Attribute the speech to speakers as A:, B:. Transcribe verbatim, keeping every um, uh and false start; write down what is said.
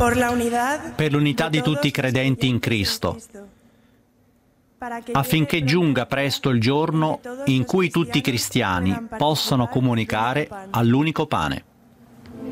A: per l'unità di tutti i credenti in Cristo, affinché giunga presto il giorno in cui tutti i cristiani possano comunicare all'unico pane.